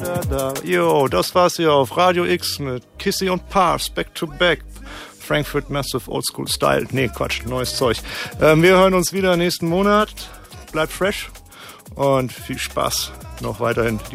Jo, das war's hier auf Radio X mit Kissy und Pars, Back to Back. Frankfurt Massive Oldschool Style. Nee, Quatsch, neues Zeug. Wir hören uns wieder nächsten Monat. Bleibt fresh und viel Spaß noch weiterhin.